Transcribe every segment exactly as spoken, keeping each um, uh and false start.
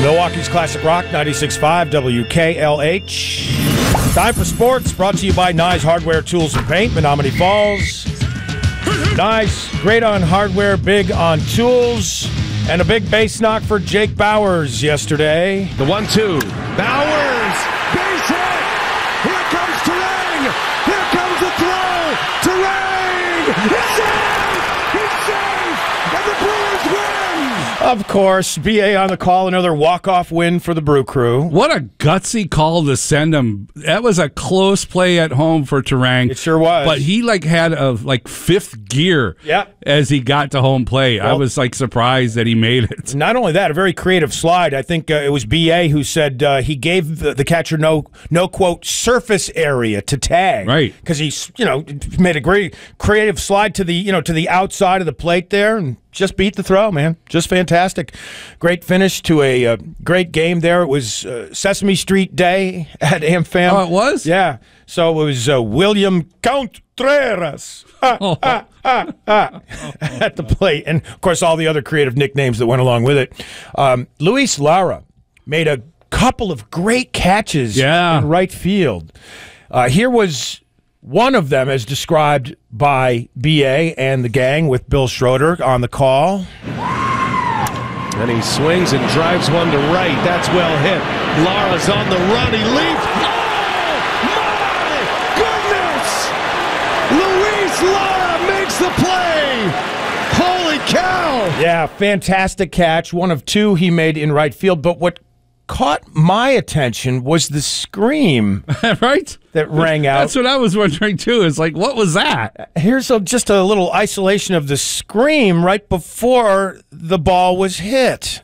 Milwaukee's Classic Rock, ninety-six point five W K L H. Time for sports, brought to you by Nye Hardware, Tools, and Paint, Menominee Falls. Nice, great on hardware, big on tools, and a big base knock for Jake Bowers yesterday. The one two. Bowers! Base hit! Here comes Turang! Here comes the throw! Turang! It's safe! It's safe! And the Brewers win! Of course, B A on the call, another walk-off win for the Brew Crew. What a gutsy call to send him. That was a close play at home for Turang. It sure was. But he like had a like fifth gear yeah. as he got to home plate. Well, I was like surprised that he made it. Not only that, a very creative slide. I think uh, it was B A who said uh, he gave the, the catcher no, no, quote, surface area to tag. Right. Because he's, you know, made a great creative slide to the, you know, to the outside of the plate there and just beat the throw, man. Just fantastic. Great finish to a uh, great game there. It was uh, Sesame Street Day at AmFam. Oh, it was? Yeah. So it was uh, William Contreras ah, oh. ah, ah, ah, at the plate. And, of course, all the other creative nicknames that went along with it. Um, Luis Lara made a couple of great catches yeah. in right field. Uh, here was one of them as described by B A and the gang with Bill Schroeder on the call. And he swings and drives one to right. That's well hit. Lara's on the run. He leaps. Oh, my goodness! Luis Lara makes the play. Holy cow! Yeah, fantastic catch. One of two he made in right field. But what caught my attention was the scream right? that rang out. That's what I was wondering, too. It's like, what was that? Here's a, just a little isolation of the scream right before the ball was hit.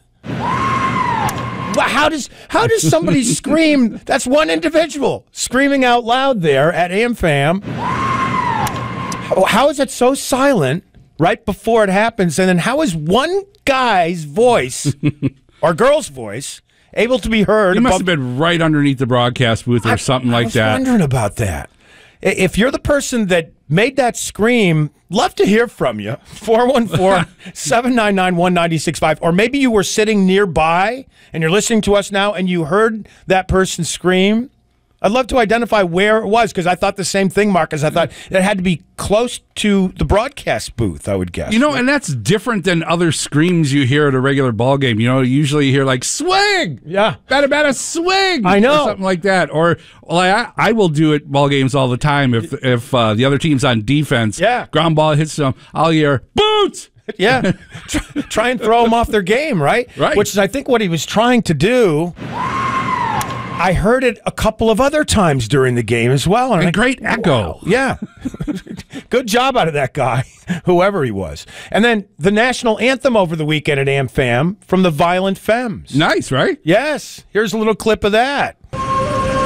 How does how does somebody scream? That's one individual screaming out loud there at AmFam. How, how is it so silent right before it happens? And then how is one guy's voice or girl's voice able to be heard? He must above- have been right underneath the broadcast booth or I, something I like was that. wondering about that. If you're the person that made that scream, love to hear from you. four one four, seven nine nine, one nine six five. Or maybe you were sitting nearby and you're listening to us now and you heard that person scream. I'd love to identify where it was because I thought the same thing, Marcus. I thought it had to be close to the broadcast booth, I would guess. You know, and that's different than other screams you hear at a regular ball game. You know, usually you hear like, swing! Yeah. Batter, batter, swing! I know. Or something like that. Or, well, I, I will do it ball games all the time. If if uh, the other team's on defense, yeah. ground ball hits them, I'll hear, boot! Yeah. try, try and throw them off their game, right? Right. Which is, I think, what he was trying to do. I heard it a couple of other times during the game as well. And a I, great echo. Wow. Yeah. Good job out of that guy, whoever he was. And then the national anthem over the weekend at AmFam from the Violent Femmes. Nice, right? Yes. Here's a little clip of that.